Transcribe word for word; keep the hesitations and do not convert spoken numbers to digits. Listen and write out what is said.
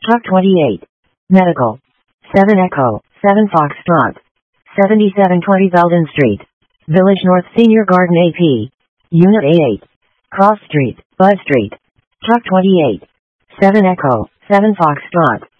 Truck twenty-eight. Medical. seven Echo, seven Foxtrot. seventy-seven twenty Belden Street. Village North Senior Garden A P. Unit A eight. Cross Street, Buzz Street. Truck twenty-eight. seven Echo, seven Foxtrot.